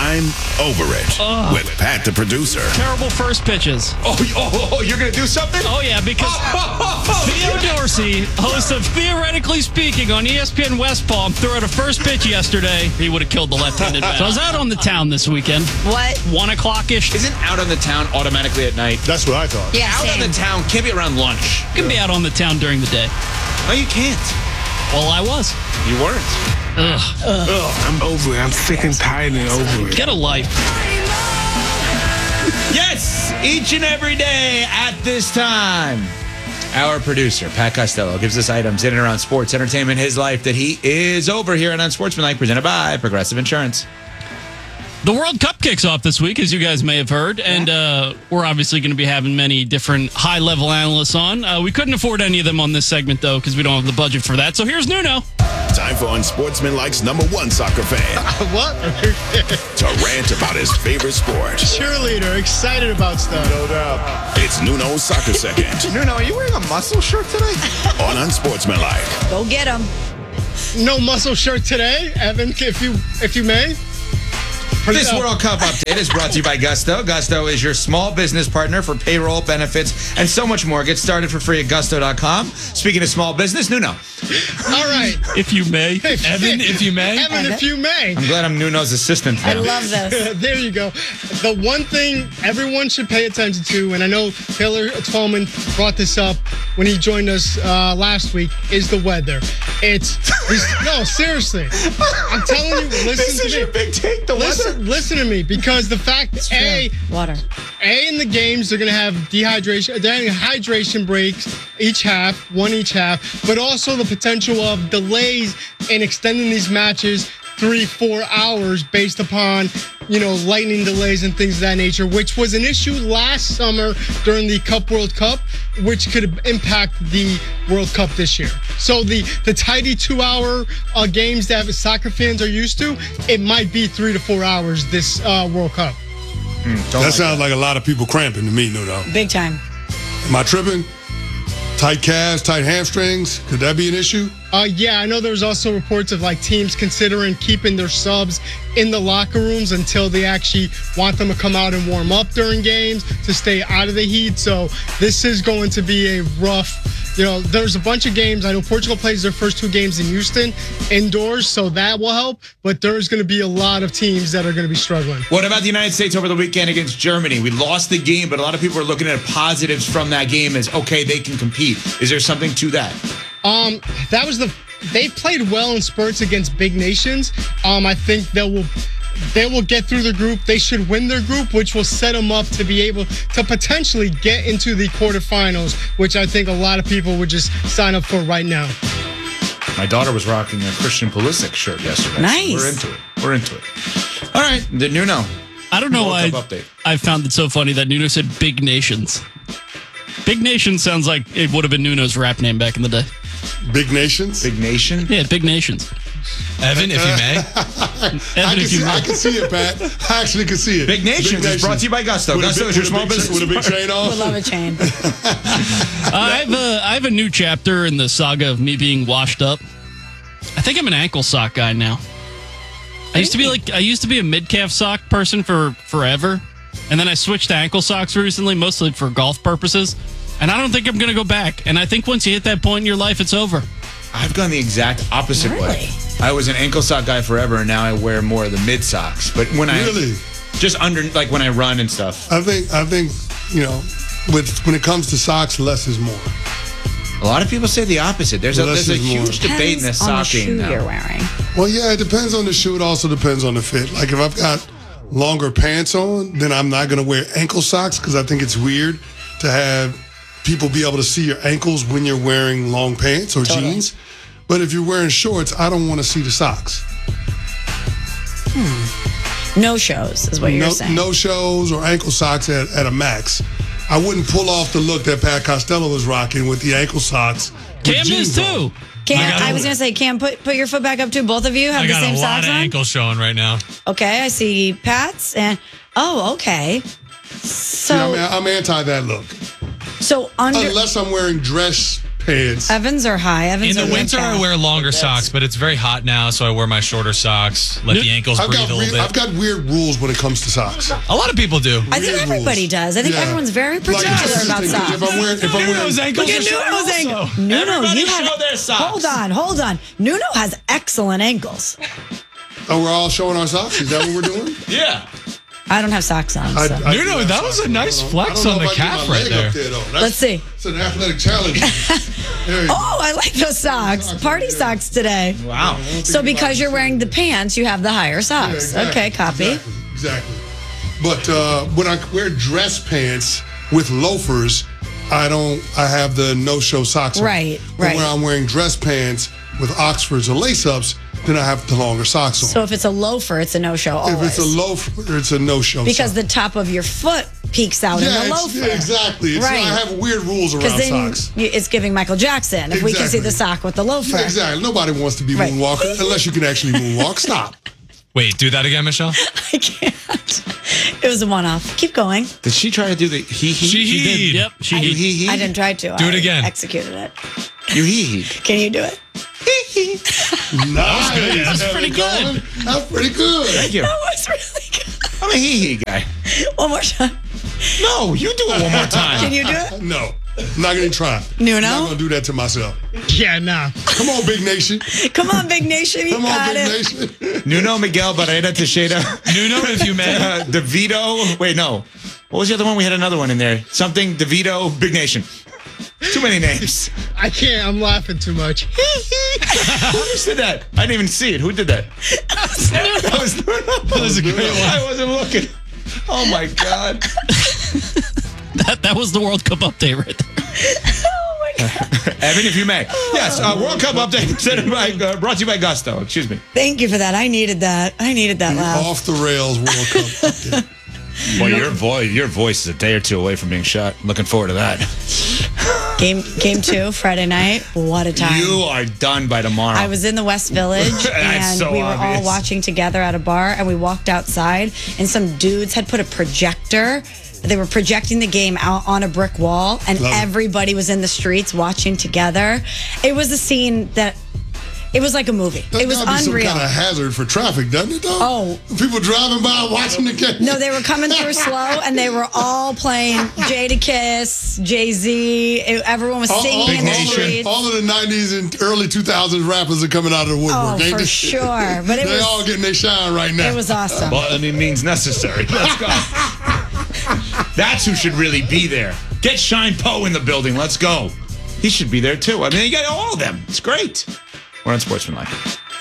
I'm over it with Pat, the producer. Terrible first pitches. Oh, you're going to do something? Oh, yeah, because Theo Dorsey, host of Theoretically Speaking on ESPN West Palm, threw out a first pitch yesterday. He would have killed the left-handed bat. So I was out on the town this weekend. What? 1 o'clock-ish. Isn't out on the town automatically at night? That's what I thought. Yeah, Out on same. the town can't be around lunch. You can be out on the town during the day. No, you can't. Well, I was. You weren't. I'm over it. I'm sick and tired and over it. Get a life. Yes, each and every day at this time, our producer, Pat Costello, gives us items in and around sports, entertainment, his life that he is over here on Unsportsmanlike, presented by Progressive Insurance. The World Cup kicks off this week, as you guys may have heard, and we're obviously going to be having many different high-level analysts on. We couldn't afford any of them on this segment, though, because we don't have the budget for that. So here's Nuno. Time for Unsportsmanlike's #1 soccer fan What? to rant about his favorite sport. Cheerleader, excited about stuff. No doubt. It's Nuno's Soccer Second Nuno, are you wearing a muscle shirt today? on Unsportsmanlike. Go get him. No muscle shirt today, Evan, if you may. This World Cup update is brought to you by Gusto. Gusto is your small business partner for payroll, benefits, and so much more. Get started for free at gusto.com. Speaking of small business, Nuno. All right. If you may. Evan, if you may. Evan, if you may. I'm glad I'm Nuno's assistant now. I love this. There you go. The one thing everyone should pay attention to, and I know Taylor Twellman brought this up when he joined us last week, is the weather. No, seriously. I'm telling you, listen to me. Your big take, the weather? Listen to me, because the fact Water. in the games they're gonna have hydration breaks one each half, but also the potential of delays in extending these matches 3-4 hours based upon lightning delays and things of that nature, which was an issue last summer during the World Cup, which could impact the World Cup this year. So the tidy 2-hour games that soccer fans are used to, it might be 3 to 4 hours this World Cup. That sounds like a lot of people cramping to me, Nuno. Big time. Am I tripping? Tight calves, tight hamstrings. Could that be an issue? Yeah, I know there's also reports of teams considering keeping their subs in the locker rooms until they actually want them to come out and warm up during games to stay out of the heat. So this is going to be a rough, there's a bunch of games. I know Portugal plays their first 2 games in Houston indoors, so that will help. But there's going to be a lot of teams that are going to be struggling. What about the United States over the weekend against Germany? We lost the game, but a lot of people are looking at positives from that game as, okay, they can compete. Is there something to that? They played well in spurts against big nations. I think they will get through the group. They should win their group, which will set them up to be able to potentially get into the quarterfinals, which I think a lot of people would just sign up for right now. My daughter was rocking a Christian Pulisic shirt yesterday. Nice. So we're into it. All right, the Nuno. I don't know why World Cup update. I found it so funny that Nuno said big nations. Big Nation sounds like it would have been Nuno's rap name back in the day. Big nations? Big nation? Yeah, Big Nations. Evan, if you may. I can see it, Pat. I actually can see it. Big Nations is brought to you by Gusto. Gusto is your small business. With a big chain on? Would love a chain. I have a new chapter in the saga of me being washed up. I think I'm an ankle sock guy now. I used to be a mid-calf sock person for forever. And then I switched to ankle socks recently, mostly for golf purposes. And I don't think I'm going to go back. And I think once you hit that point in your life, it's over. I've gone the exact opposite way. I was an ankle sock guy forever, and now I wear more of the mid socks. But when just under, like when I run and stuff. I think when it comes to socks, less is more. A lot of people say the opposite. There's a huge debate in the sock game now. You're wearing. Well, yeah, it depends on the shoe. It also depends on the fit. Like if I've got longer pants on, then I'm not going to wear ankle socks because I think it's weird to have people be able to see your ankles when you're wearing long pants or jeans. But if you're wearing shorts, I don't want to see the socks. No shows is what you're saying. No shows or ankle socks at a max. I wouldn't pull off the look that Pat Costello was rocking with the ankle socks. Cam is too. Cam, I was going to say, Cam, put your foot back up too. Both of you have the same socks on? I got a lot of ankles showing right now. Okay, I see Pat's and... Oh, okay. So... I'm anti that look. So unless I'm wearing dress pants. Evans are high. Evans In are the winter, mid-calf. I wear longer socks, but it's very hot now, so I wear my shorter socks. Let the ankles breathe a little bit. I've got weird rules when it comes to socks. A lot of people do. I think everybody does. I think everyone's very particular about socks. If I'm wearing ankles Look at Nuno's ankle. Nuno, Everybody you show have. their socks. Hold on. Nuno has excellent ankles. oh, we're all showing our socks. Is that what we're doing? Yeah. I don't have socks on. So. Nuno, that was a nice flex on the calf right there. Let's see. It's an athletic challenge. There you go. Oh, I like those socks. Party socks today. Wow. So because you're wearing the pants, you have the higher Yeah, socks. exactly, Okay, copy. Exactly. But when I wear dress pants with loafers, I have the no-show socks on. Right. But when I'm wearing dress pants with Oxfords or lace-ups, then I have the longer socks on. So if it's a loafer, it's a no-show always. If it's a loafer, it's a no-show. Because the top of your foot peeks out in the loafer. Yeah, exactly. Right. I have weird rules around then socks. it's giving Michael Jackson if we can see the sock with the loafer. Yeah, exactly. Nobody wants to be moonwalker unless you can actually moonwalk. Stop. Wait, do that again, Michelle? I can't. It was a one-off. Keep going. Did she try to do the he? She did. Yep. He. I didn't try to. Do it again. Executed it. You he. Can you do it? Nice. That's pretty good. That's pretty good. Thank you. That was really good. I'm a he guy. One more time. No, you do it one more time. Can you do it? No. I'm not going to try. Nuno? I'm not going to do that to myself. Yeah, nah. Come on, Big Nation. Come on, Big Nation. You Come on, got Big it. Nation. Nuno Miguel Barrera Teixeira. Nuno, if you may. DeVito. Wait, no. What was the other one? We had another one in there. Something DeVito, Big Nation. Too many names. I can't. I'm laughing too much. Who just did that? I didn't even see it. Who did that? That was Nuno. That was a great one. I wasn't looking. Oh, my God. That was the World Cup update right there. Oh, my God. Evan, if you may. Yes, World Cup update presented by, brought to you by Gusto. Excuse me. Thank you for that. I needed that. laugh. Off the rails World Cup. update. Well, your voice is a day or two away from being shot. Looking forward to that. Game 2, Friday night. What a time. You are done by tomorrow. I was in the West Village and so we were all obvious. watching together at a bar and we walked outside and some dudes had put a projector. They were projecting the game out on a brick wall and Love it. everybody was in the streets watching together. It was a scene that it was like a movie. That It was gotta be unreal. some kind of hazard for traffic, doesn't it, though? Oh. People driving by watching the game. No, they were coming through slow, and they were all playing Jadakiss, Jay-Z. Everyone was singing in the streets. All of the 90s and early 2000s rappers are coming out of the woodwork. Oh, ain't for they? sure. But it they was all getting their shine right now. it was awesome. Well, any means necessary. Let's go. That's who should really be there. Get Shine Poe in the building. Let's go. He should be there too. I mean, you got all of them. It's great. We're on Sportsmanlike.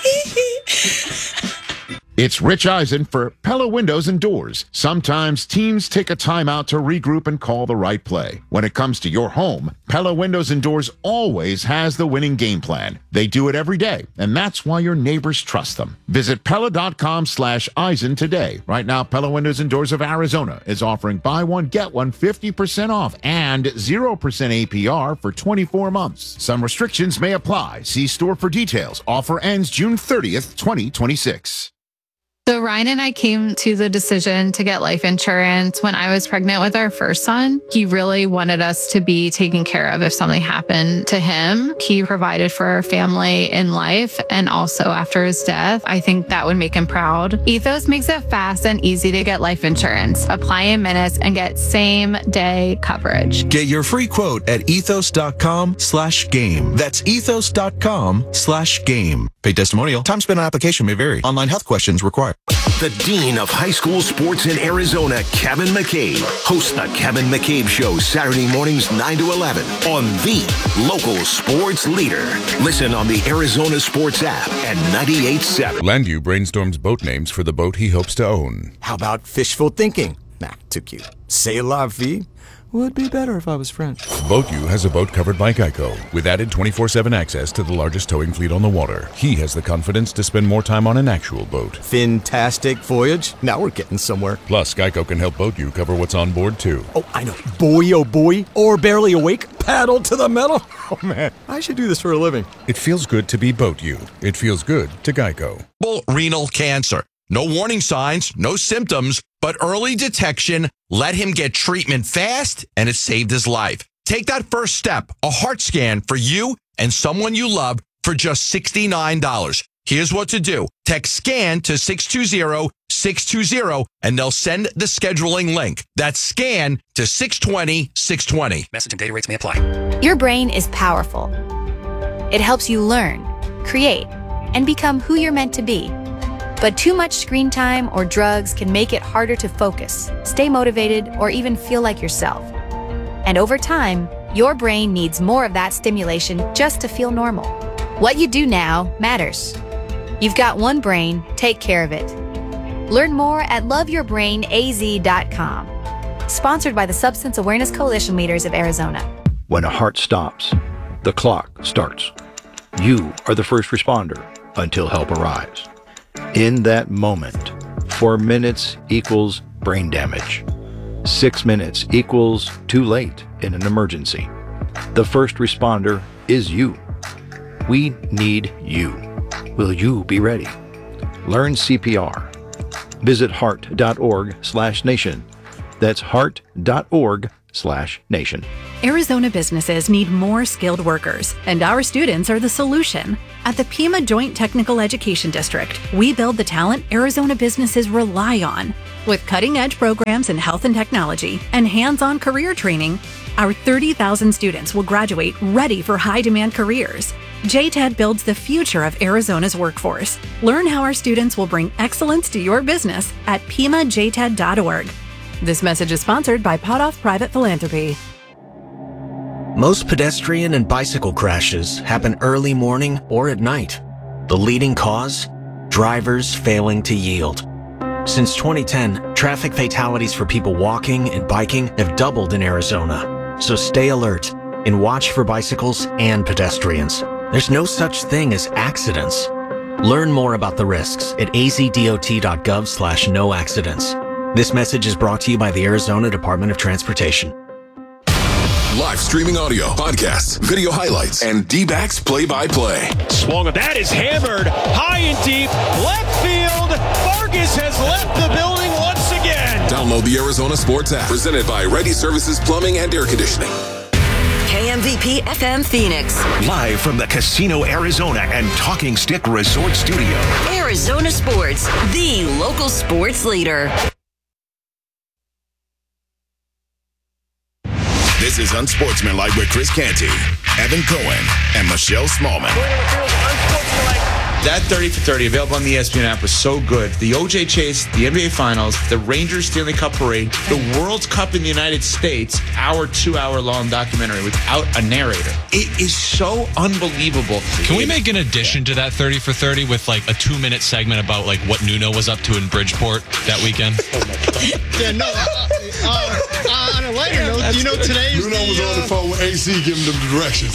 It's Rich Eisen for Pella Windows and Doors. Sometimes teams take a timeout to regroup and call the right play. When it comes to your home, Pella Windows and Doors always has the winning game plan. They do it every day, and that's why your neighbors trust them. Visit Pella.com/Eisen today. Right now, Pella Windows and Doors of Arizona is offering buy one, get one 50% off and 0% APR for 24 months. Some restrictions may apply. See store for details. Offer ends June 30th, 2026. So Ryan and I came to the decision to get life insurance when I was pregnant with our first son. He really wanted us to be taken care of if something happened to him. He provided for our family in life and also after his death. I think that would make him proud. Ethos makes it fast and easy to get life insurance. Apply in minutes and get same day coverage. Get your free quote at ethos.com/game. That's ethos.com/game. Paid testimonial. Time spent on application may vary. Online health questions required. The Dean of High School Sports in Arizona, Kevin McCabe, hosts the Kevin McCabe Show Saturday mornings 9 to 11 on the local sports leader. Listen on the Arizona Sports app at 98.7. Landu brainstorms boat names for the boat he hopes to own. How about fishful thinking? Nah, too cute. C'est la vie? Would be better if I was French. BoatU has a boat covered by Geico with added 24/7 access to the largest towing fleet on the water. He has the confidence to spend more time on an actual boat. Fantastic voyage. Now we're getting somewhere. Plus, Geico can help BoatU cover what's on board, too. Oh, I know. Boy, oh boy. Or barely awake. Paddle to the metal. Oh, man. I should do this for a living. It feels good to be BoatU. It feels good to Geico. Renal cancer. No warning signs, no symptoms, but early detection let him get treatment fast, and it saved his life. Take that first step, a heart scan for you and someone you love for just $69. Here's what to do. Text SCAN to 620-620 and they'll send the scheduling link. That's SCAN to 620-620. Message and data rates may apply. Your brain is powerful. It helps you learn, create, and become who you're meant to be. But too much screen time or drugs can make it harder to focus, stay motivated, or even feel like yourself. And over time, your brain needs more of that stimulation just to feel normal. What you do now matters. You've got one brain, take care of it. Learn more at loveyourbrainaz.com. Sponsored by the Substance Awareness Coalition Leaders of Arizona. When a heart stops, the clock starts. You are the first responder until help arrives. In that moment, 4 minutes equals brain damage. 6 minutes equals too late in an emergency. The first responder is you. We need you. Will you be ready? Learn CPR. Visit heart.org/nation. That's heart.org/nation. Arizona businesses need more skilled workers, and our students are the solution. At the Pima Joint Technical Education District, we build the talent Arizona businesses rely on. With cutting-edge programs in health and technology and hands-on career training, our 30,000 students will graduate ready for high-demand careers. JTED builds the future of Arizona's workforce. Learn how our students will bring excellence to your business at pimajted.org. This message is sponsored by Potoff Private Philanthropy. Most pedestrian and bicycle crashes happen early morning or at night. The leading cause? Drivers failing to yield. Since 2010, traffic fatalities for people walking and biking have doubled in Arizona. So stay alert and watch for bicycles and pedestrians. There's no such thing as accidents. Learn more about the risks at azdot.gov/no accidents. This message is brought to you by the Arizona Department of Transportation. Live streaming audio, podcasts, video highlights, and D-backs play-by-play. Swung, that is hammered high and deep, left field. Vargas has left the building once again. Download the Arizona Sports app, presented by Ready Services Plumbing and Air Conditioning. KMVP FM Phoenix. Live from the Casino Arizona and Talking Stick Resort Studio. Arizona Sports, the local sports leader. This is Unsportsmanlike with Chris Canty, Evan Cohen, and Michelle Smallman. That 30 for 30 available on the ESPN app was so good. The OJ Chase, the NBA Finals, the Rangers Stanley Cup Parade, the World Cup in the United States, our 2-hour-long documentary without a narrator. It is so unbelievable. Can we make an addition to that 30 for 30 with like a 2-minute segment about like what Nuno was up to in Bridgeport that weekend? Yeah, no. On a lighter note, you know today is Nuno was on the phone with AC giving them the directions.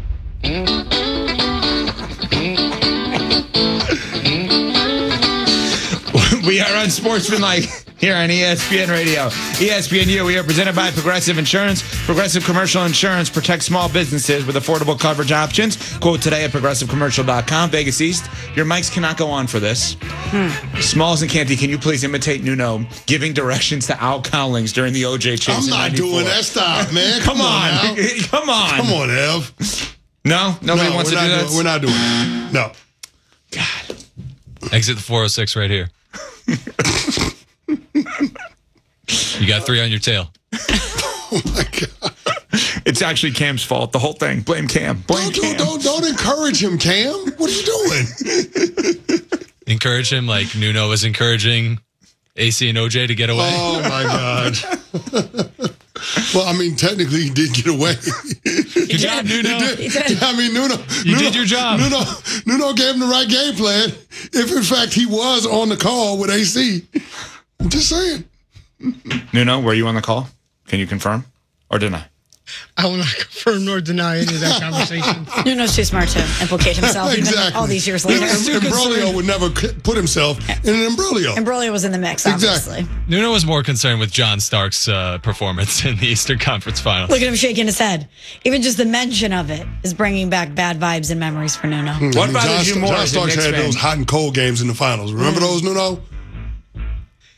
We are Unsportsmanlike here on ESPN Radio. ESPNU, we are presented by Progressive Insurance. Progressive Commercial Insurance protects small businesses with affordable coverage options. Quote today at progressivecommercial.com. Vegas East, your mics cannot go on for this. Smalls and Canty, can you please imitate Nuno giving directions to Al Cowlings during the OJ Chase? I'm not doing that. Stop, man. Come on. Come on. Come on, Ev. No? Nobody wants to do that? We're not doing that. No. God. Exit the 406 right here. You got 3 on your tail. Oh my God! It's actually Cam's fault. The whole thing. Blame Cam. Blame Cam. Don't encourage him, Cam. What are you doing? Encourage him like Nuno was encouraging AC and OJ to get away. Oh my God! Well, I mean, technically, he did get away. Good job, Nuno. He did. I mean, Nuno. You did your job. Nuno gave him the right game plan. If in fact he was on the call with AC, I'm just saying. Nuno, were you on the call? Can you confirm or deny? I will not confirm nor deny any of that conversation. Nuno's too smart to implicate himself even all these years later. Imbroglio would never put himself in an imbroglio. Imbroglio was in the mix, obviously. Exactly. Nuno was more concerned with John Stark's performance in the Eastern Conference Finals. Look at him shaking his head. Even just the mention of it is bringing back bad vibes and memories for Nuno. What bothers you more? John Starks had those hot and cold games in the finals. Remember those, Nuno?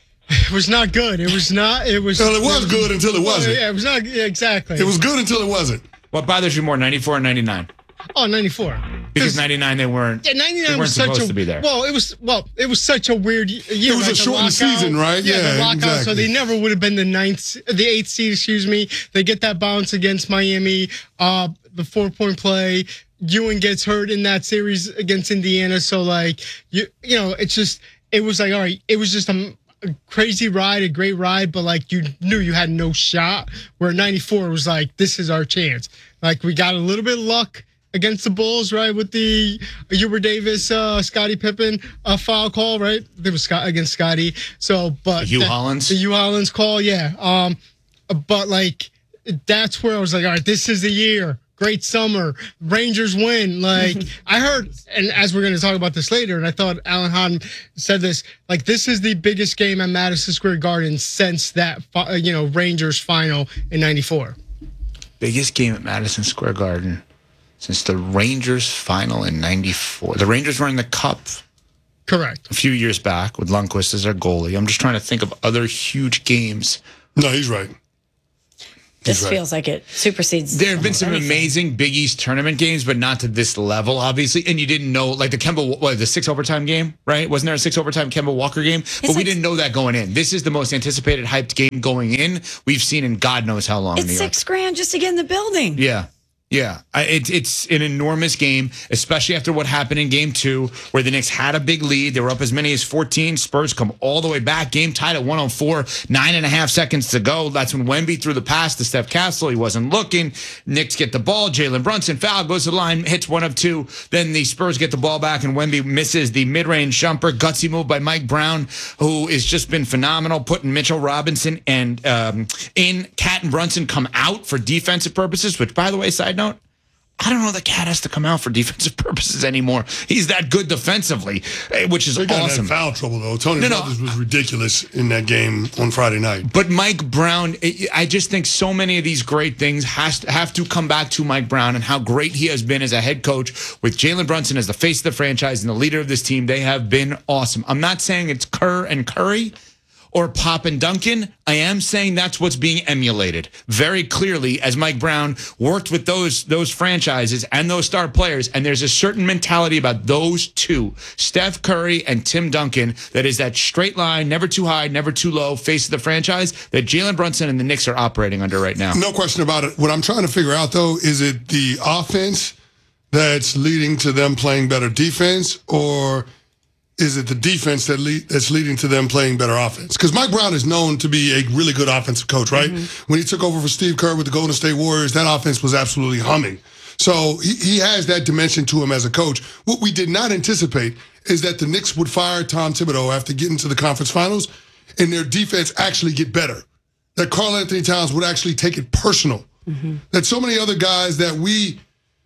It was not good. It was not. It was. Well, it was good until it wasn't. Yeah, it was not. Yeah, exactly. It was good until it wasn't. What bothers you more, 94 or 99? Oh, 94. Because 99 they weren't. Yeah, 99 they weren't was such supposed a. to be there. Well, it was such a weird year. It was a shortened season, right? Yeah, the lockout. exactly. So they never would have been the 8th seed. Excuse me. They get that bounce against Miami. The 4-point play. Ewan gets hurt in that series against Indiana. So like you know, it was like all right. It was just a crazy ride, a great ride, but like you knew you had no shot. Where 94 was like, this is our chance. Like we got a little bit of luck against the Bulls, right, with the Hubert Davis, Scottie Pippen foul call, right? It was against Scottie. So, but the Hugh Hollins, call, yeah. But like that's where I was like, all right, this is the year. Great summer. Rangers win. Like, I heard, and as we're going to talk about this later, and I thought Alan Hahn said this, like, this is the biggest game at Madison Square Garden since that, Rangers final in 94. Biggest game at Madison Square Garden since the Rangers final in 94. The Rangers were in the Cup. Correct. A few years back with Lundqvist as their goalie. I'm just trying to think of other huge games. No, he's right. This feels like it supersedes. There have been some amazing Big East tournament games, but not to this level, obviously. And you didn't know, like the 6 overtime game, right? Wasn't there a 6 overtime Kemba Walker game? But we didn't know that going in. This is the most anticipated, hyped game going in we've seen in God knows how long. It's in New York. $6,000 just to get in the building. Yeah. Yeah, it's an enormous game, especially after what happened in Game 2, where the Knicks had a big lead. They were up as many as 14. Spurs come all the way back. Game tied at 104, 9.5 seconds to go. That's when Wemby threw the pass to Steph Castle. He wasn't looking. Knicks get the ball. Jalen Brunson foul, goes to the line, hits 1 of 2. Then the Spurs get the ball back, and Wemby misses the mid-range jumper. Gutsy move by Mike Brown, who has just been phenomenal, putting Mitchell Robinson and in. Cat and Brunson come out for defensive purposes, which, by the way, side note, I don't know that Cat has to come out for defensive purposes anymore. He's that good defensively, which is They got awesome. in foul trouble, though. Tony Brothers was ridiculous in that game on Friday night. But Mike Brown, I just think so many of these great things have to come back to Mike Brown and how great he has been as a head coach with Jalen Brunson as the face of the franchise and the leader of this team. They have been awesome. I'm not saying it's Kerr and Curry or Pop and Duncan. I am saying that's what's being emulated very clearly as Mike Brown worked with those franchises and those star players. And there's a certain mentality about those two, Steph Curry and Tim Duncan, that is that straight line, never too high, never too low, face of the franchise that Jalen Brunson and the Knicks are operating under right now. No question about it. What I'm trying to figure out, though, is it the offense that's leading to them playing better defense, or is it the defense that's leading to them playing better offense? Because Mike Brown is known to be a really good offensive coach, right? Mm-hmm. When he took over for Steve Kerr with the Golden State Warriors, that offense was absolutely humming. So he has that dimension to him as a coach. What we did not anticipate is that the Knicks would fire Tom Thibodeau after getting to the conference finals and their defense actually get better. That Karl Anthony Towns would actually take it personal. Mm-hmm. That so many other guys that we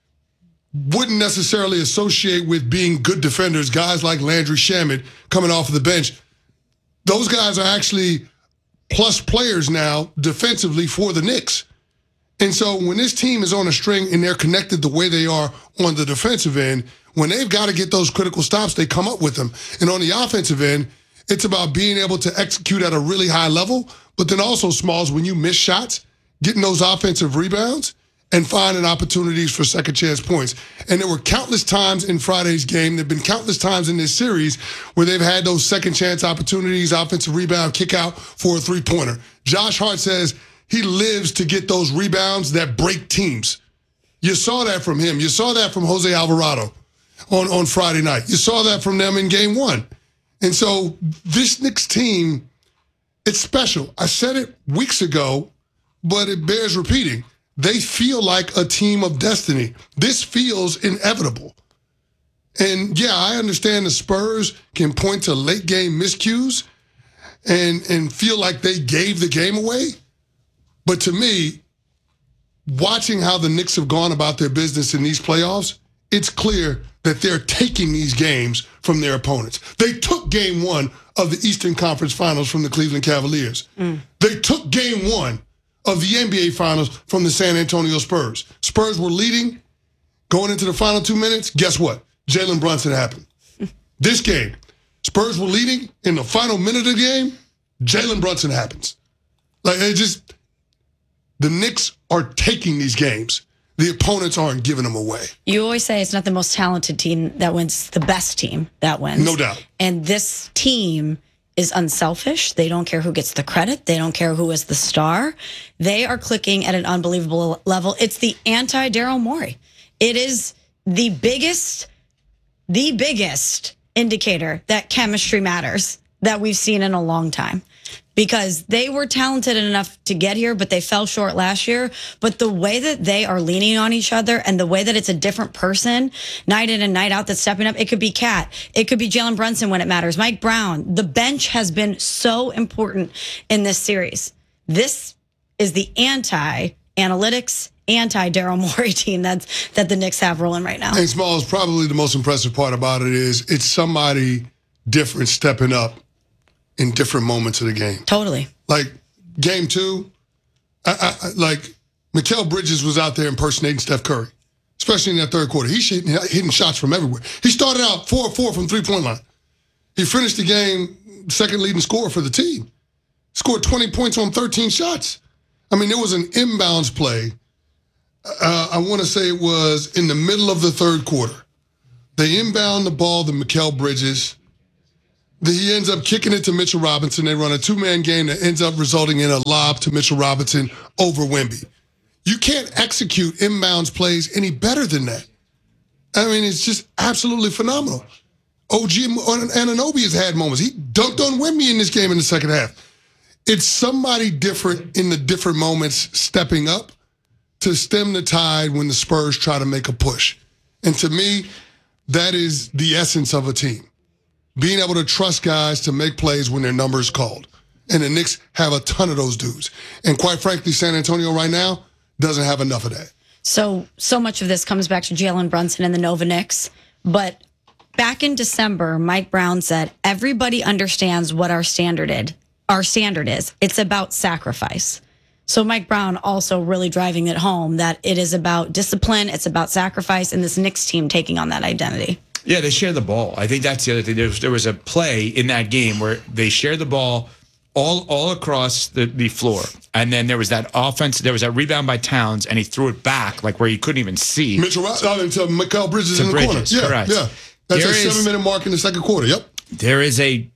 wouldn't necessarily associate with being good defenders, guys like Landry Shamet coming off of the bench, those guys are actually plus players now defensively for the Knicks. And so when this team is on a string and they're connected the way they are on the defensive end, when they've got to get those critical stops, they come up with them. And on the offensive end, it's about being able to execute at a really high level, but then also, Smalls, when you miss shots, getting those offensive rebounds and finding opportunities for second chance points. And there were countless times in Friday's game, there have been countless times in this series where they've had those second chance opportunities, offensive rebound, kick out for a three-pointer. Josh Hart says he lives to get those rebounds that break teams. You saw that from him. You saw that from Jose Alvarado on Friday night. You saw that from them in game 1. And so this Knicks team, it's special. I said it weeks ago, but it bears repeating. They feel like a team of destiny. This feels inevitable. And yeah, I understand the Spurs can point to late game miscues and feel like they gave the game away. But to me, watching how the Knicks have gone about their business in these playoffs, it's clear that they're taking these games from their opponents. They took game 1 of the Eastern Conference Finals from the Cleveland Cavaliers. They took game 1 of the NBA Finals from the San Antonio Spurs. Spurs were leading going into the final 2 minutes. Guess what? Jalen Brunson happened. This game, Spurs were leading in the final minute of the game. Jalen Brunson happens. Like, the Knicks are taking these games. The opponents aren't giving them away. You always say it's not the most talented team that wins, the best team that wins. No doubt. And this team is unselfish. They don't care who gets the credit. They don't care who is the star. They are clicking at an unbelievable level. It's the anti-Daryl Morey. It is the biggest indicator that chemistry matters that we've seen in a long time. Because they were talented enough to get here, but they fell short last year. But the way that they are leaning on each other and the way that it's a different person night in and night out that's stepping up, it could be Cat, it could be Jalen Brunson when it matters, Mike Brown. The bench has been so important in this series. This is the anti-analytics, anti-Daryl Morey team that the Knicks have rolling right now. And Smalls, probably the most impressive part about it is it's somebody different stepping up in different moments of the game. Totally. Like game 2, like Mikal Bridges was out there impersonating Steph Curry, especially in that third quarter. He's hitting shots from everywhere. He started out 4-4 from three-point line. He finished the game second leading scorer for the team. Scored 20 points on 13 shots. I mean, there was an inbounds play. I want to say it was in the middle of the third quarter. They inbound the ball to Mikal Bridges. He ends up kicking it to Mitchell Robinson. They run a two-man game that ends up resulting in a lob to Mitchell Robinson over Wemby. You can't execute inbounds plays any better than that. I mean, it's just absolutely phenomenal. OG Anunoby has had moments. He dunked on Wemby in this game in the second half. It's somebody different in the different moments stepping up to stem the tide when the Spurs try to make a push. And to me, that is the essence of a team. Being able to trust guys to make plays when their number is called. And the Knicks have a ton of those dudes. And quite frankly, San Antonio right now doesn't have enough of that. So much of this comes back to Jalen Brunson and the Nova Knicks. But back in December, Mike Brown said, everybody understands what our standard is. It's about sacrifice. So Mike Brown also really driving it home that it is about discipline, it's about sacrifice, and this Knicks team taking on that identity. Yeah, they share the ball. I think that's the other thing. There was a play in that game where they shared the ball all across the floor. And then there was that rebound by Towns, and he threw it back, like where you couldn't even see. Mitchell Robinson into Mikal Bridges in the corner. Yeah, correct. Yeah. That's a 7-minute mark in the second quarter. Yep. There is a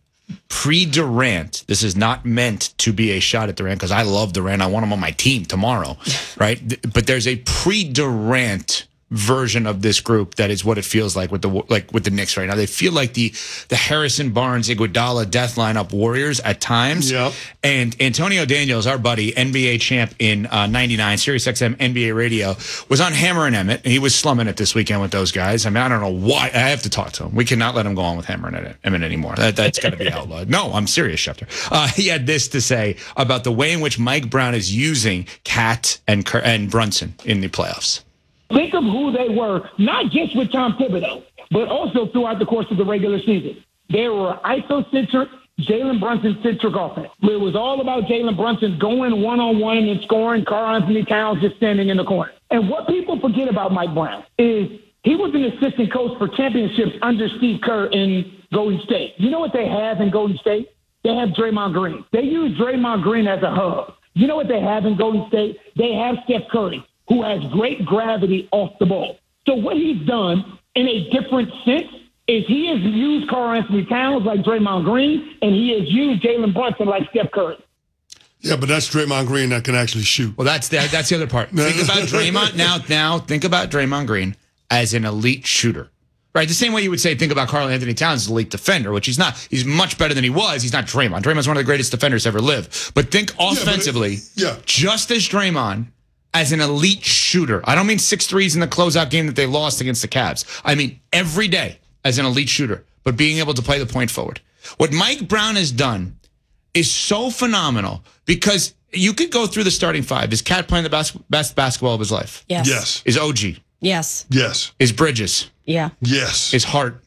pre-Durant. This is not meant to be a shot at Durant because I love Durant. I want him on my team tomorrow, right? But there's a pre-Durant version of this group that is what it feels like with the Knicks right now. They feel like the Harrison Barnes, Iguodala death lineup Warriors at times. Yep. And Antonio Daniels, our buddy, NBA champ in '99, SiriusXM NBA radio, was on Hammer and Emmett. And he was slumming it this weekend with those guys. I mean, I don't know why. I have to talk to him. We cannot let him go on with Hammer and Emmett anymore. That's got to be outlawed. No, I'm serious, Schefter. He had this to say about the way in which Mike Brown is using Cat and Brunson in the playoffs. Think of who they were, not just with Tom Thibodeau, but also throughout the course of the regular season. They were ISO-centric, Jalen Brunson-centric offense. It was all about Jalen Brunson going one-on-one and scoring, Karl-Anthony Towns just standing in the corner. And what people forget about Mike Brown is he was an assistant coach for championships under Steve Kerr in Golden State. You know what they have in Golden State? They have Draymond Green. They use Draymond Green as a hub. You know what they have in Golden State? They have Steph Curry, who has great gravity off the ball. So what he's done in a different sense is he has used Karl-Anthony Towns like Draymond Green, and he has used Jalen Brunson like Steph Curry. Yeah, but that's Draymond Green that can actually shoot. Well, that's the other part. Think about Draymond now. Think about Draymond Green as an elite shooter, right? The same way you would say think about Karl-Anthony Towns as an elite defender, which he's not. He's much better than he was. He's not Draymond. Draymond's one of the greatest defenders ever lived. But think offensively, just as Draymond, as an elite shooter. I don't mean 6 threes in the closeout game that they lost against the Cavs. I mean every day as an elite shooter, but being able to play the point forward. What Mike Brown has done is so phenomenal because you could go through the starting five. Is Cat playing the best basketball of his life? Yes. Yes. Is OG? Yes. Yes. Is Bridges? Yeah. Yes. Is Hart?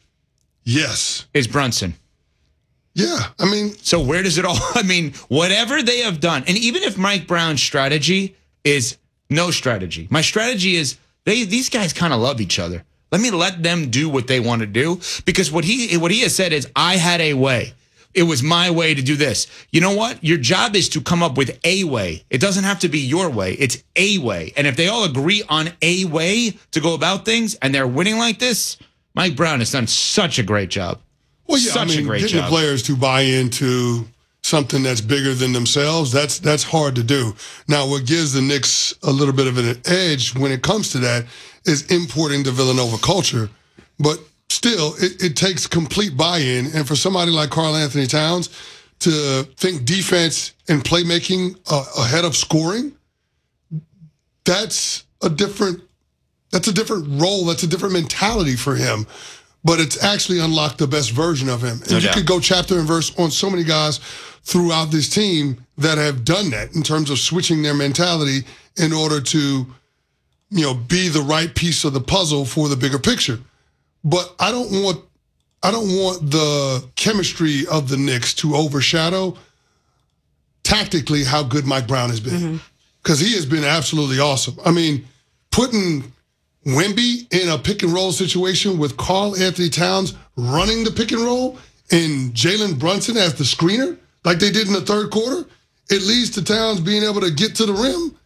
Yes. Is Brunson? Yeah. I mean, so where does it all, I mean, whatever they have done, and even if Mike Brown's strategy is no strategy. My strategy is these guys kind of love each other. Let me let them do what they want to do because what he has said is I had a way. It was my way to do this. You know what? Your job is to come up with a way. It doesn't have to be your way. It's a way. And if they all agree on a way to go about things and they're winning like this, Mike Brown has done such a great job. Well, yeah, such a great getting job. the players to buy into something that's bigger than themselves, that's hard to do. Now, what gives the Knicks a little bit of an edge when it comes to that is importing the Villanova culture. But still, it takes complete buy-in. And for somebody like Karl Anthony Towns to think defense and playmaking ahead of scoring, that's a different role. That's a different mentality for him. But it's actually unlocked the best version of him. And you could go chapter and verse on so many guys throughout this team that have done that in terms of switching their mentality in order to, be the right piece of the puzzle for the bigger picture. But I don't want the chemistry of the Knicks to overshadow tactically how good Mike Brown has been. Because he has been absolutely awesome. I mean, putting Wemby in a pick and roll situation with Karl Anthony Towns running the pick and roll and Jalen Brunson as the screener, like they did in the third quarter, it leads to Towns being able to get to the rim.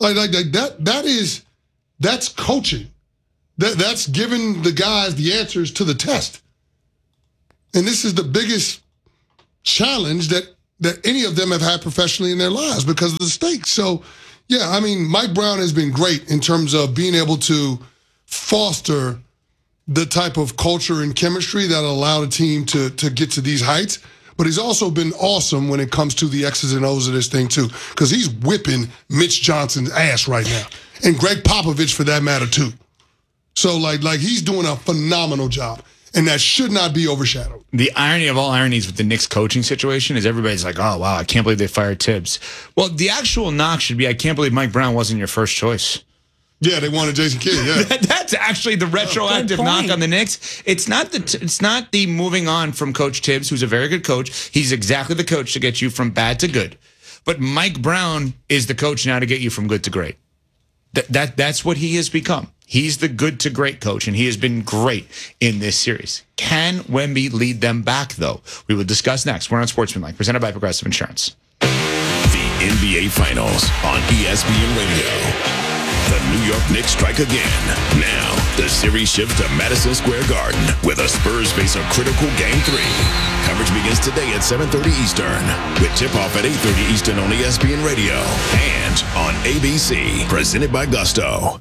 That's coaching. That's giving the guys the answers to the test. And this is the biggest challenge that any of them have had professionally in their lives because of the stakes. So, yeah, I mean, Mike Brown has been great in terms of being able to foster the type of culture and chemistry that allowed a team to get to these heights. But he's also been awesome when it comes to the X's and O's of this thing, too, because he's whipping Mitch Johnson's ass right now. And Greg Popovich, for that matter, too. So, like he's doing a phenomenal job, and that should not be overshadowed. The irony of all ironies with the Knicks coaching situation is everybody's like, oh, wow, I can't believe they fired Tibbs. Well, the actual knock should be, I can't believe Mike Brown wasn't your first choice. Yeah, they wanted Jason Kidd, yeah. That's actually the retroactive knock on the Knicks. It's not the moving on from Coach Tibbs, who's a very good coach. He's exactly the coach to get you from bad to good. But Mike Brown is the coach now to get you from good to great. That's what he has become. He's the good to great coach, and he has been great in this series. Can Wemby lead them back, though? We will discuss next. We're on Sportsmanlike, presented by Progressive Insurance. The NBA Finals on ESPN Radio. The New York Knicks strike again. Now, the series shifts to Madison Square Garden, where the Spurs face a critical Game 3. Coverage begins today at 7:30 Eastern, with tip-off at 8:30 Eastern on ESPN Radio and on ABC, presented by Gusto.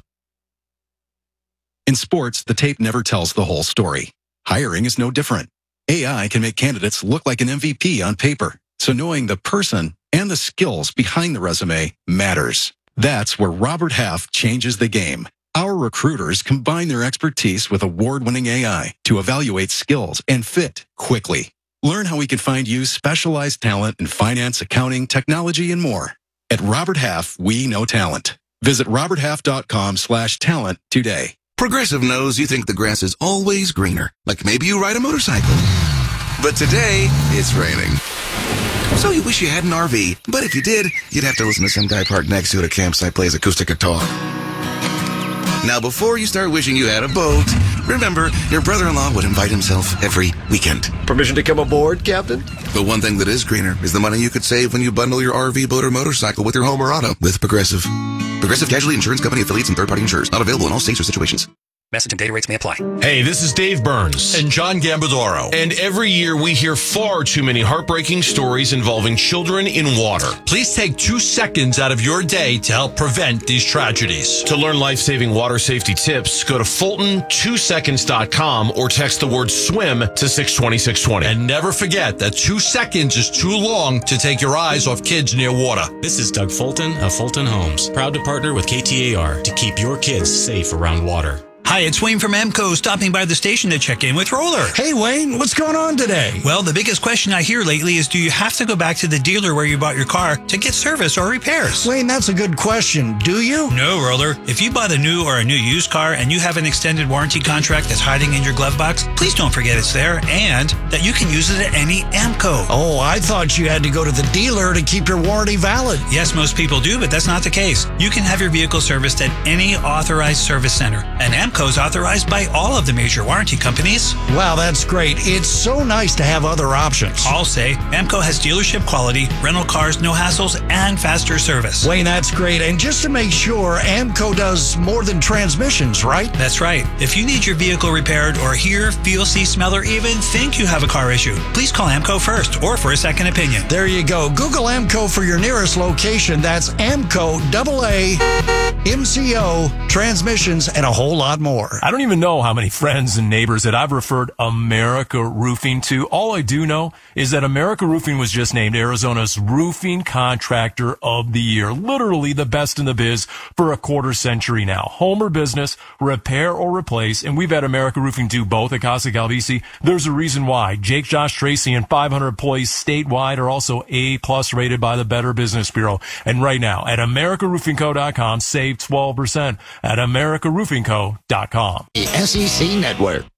In sports, the tape never tells the whole story. Hiring is no different. AI can make candidates look like an MVP on paper, so knowing the person and the skills behind the resume matters. That's where Robert Half changes the game. Our recruiters combine their expertise with award-winning AI to evaluate skills and fit quickly. Learn how we can find you specialized talent in finance, accounting, technology, and more. At Robert Half, we know talent. Visit roberthalf.com/talent today. Progressive knows you think the grass is always greener, like maybe you ride a motorcycle. But today, it's raining. So you wish you had an RV, but if you did, you'd have to listen to some guy parked next to it at a campsite plays acoustic guitar. Now, before you start wishing you had a boat, remember, your brother-in-law would invite himself every weekend. Permission to come aboard, Captain? But one thing that is greener is the money you could save when you bundle your RV, boat, or motorcycle with your home or auto with Progressive. Progressive Casualty Insurance Company affiliates and third-party insurers. Not available in all states or situations. Message and data rates may apply. Hey, this is Dave Burns. And John Gambadoro. And every year we hear far too many heartbreaking stories involving children in water. Please take 2 seconds out of your day to help prevent these tragedies. To learn life-saving water safety tips, go to Fulton2seconds.com or text the word SWIM to 620-620. And never forget that 2 seconds is too long to take your eyes off kids near water. This is Doug Fulton of Fulton Homes, proud to partner with KTAR to keep your kids safe around water. Hi, it's Wayne from EMCO, stopping by the station to check in with Roller. Hey, Wayne, what's going on today? Well, the biggest question I hear lately is, do you have to go back to the dealer where you bought your car to get service or repairs? Wayne, that's a good question. Do you? No, Roller. If you bought a new or a new used car and you have an extended warranty contract that's hiding in your glove box, please don't forget it's there and that you can use it at any EMCO. Oh, I thought you had to go to the dealer to keep your warranty valid. Yes, most people do, but that's not the case. You can have your vehicle serviced at any authorized service center. And Amco is authorized by all of the major warranty companies. Wow, that's great. It's so nice to have other options. I'll say Amco has dealership quality, rental cars, no hassles, and faster service. Wayne, that's great. And just to make sure, Amco does more than transmissions, right? That's right. If you need your vehicle repaired or hear, feel, see, smell, or even think you have a car issue, please call Amco first or for a second opinion. There you go. Google Amco for your nearest location. That's Amco, AA, MCO, transmissions, and a whole lot more. I don't even know how many friends and neighbors that I've referred America Roofing to. All I do know is that America Roofing was just named Arizona's Roofing Contractor of the Year. Literally the best in the biz for a quarter century now. Home or business, repair or replace, and we've had America Roofing do both at Casa Calvisi. There's a reason why. Jake, Josh, Tracy, and 500 employees statewide are also A+ rated by the Better Business Bureau. And right now at AmericaRoofingCo.com, save 12% at AmericaRoofingCo.com. The SEC Network.